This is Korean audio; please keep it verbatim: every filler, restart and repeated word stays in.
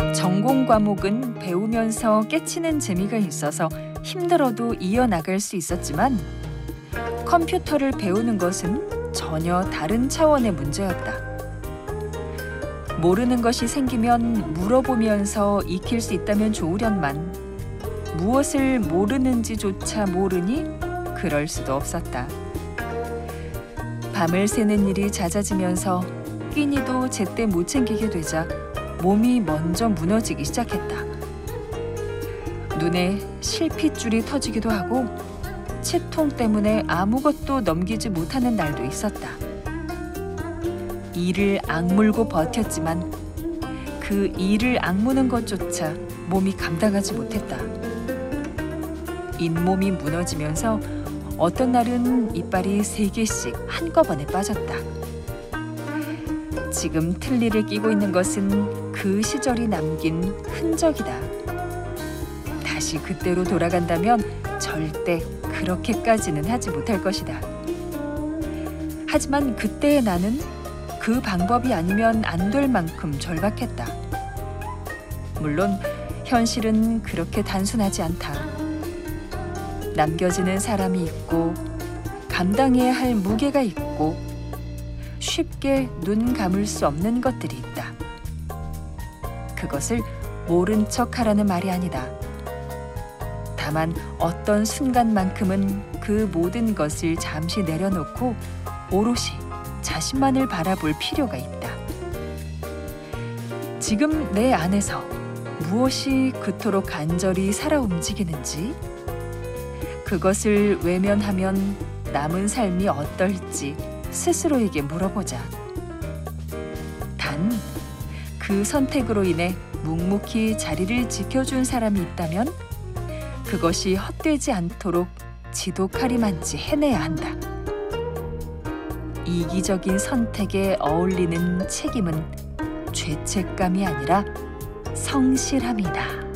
전공 과목은 배우면서 깨치는 재미가 있어서 힘들어도 이어나갈 수 있었지만 컴퓨터를 배우는 것은 전혀 다른 차원의 문제였다. 모르는 것이 생기면 물어보면서 익힐 수 있다면 좋으련만 무엇을 모르는지조차 모르니 그럴 수도 없었다. 밤을 새는 일이 잦아지면서 끼니도 제때 못 챙기게 되자 몸이 먼저 무너지기 시작했다. 눈에 실핏줄이 터지기도 하고 치통 때문에 아무것도 넘기지 못하는 날도 있었다. 이를 악물고 버텼지만 그 이를 악무는 것조차 몸이 감당하지 못했다. 잇몸이 무너지면서 어떤 날은 이빨이 세 개씩 한꺼번에 빠졌다. 지금 틀니를 끼고 있는 것은 그 시절이 남긴 흔적이다. 다시 그때로 돌아간다면 절대 그렇게까지는 하지 못할 것이다. 하지만 그때의 나는 그 방법이 아니면 안 될 만큼 절박했다. 물론 현실은 그렇게 단순하지 않다. 남겨지는 사람이 있고 감당해야 할 무게가 있고 쉽게 눈 감을 수 없는 것들이 있다. 그것을 모른 척하라는 말이 아니다. 다만 어떤 순간만큼은 그 모든 것을 잠시 내려놓고 오롯이 자신만을 바라볼 필요가 있다. 지금 내 안에서 무엇이 그토록 간절히 살아 움직이는지, 그것을 외면하면 남은 삶이 어떨지 스스로에게 물어보자. 단, 그 선택으로 인해 묵묵히 자리를 지켜준 사람이 있다면 그것이 헛되지 않도록 지독하리만치 해내야 한다. 이기적인 선택에 어울리는 책임은 죄책감이 아니라 성실함이다.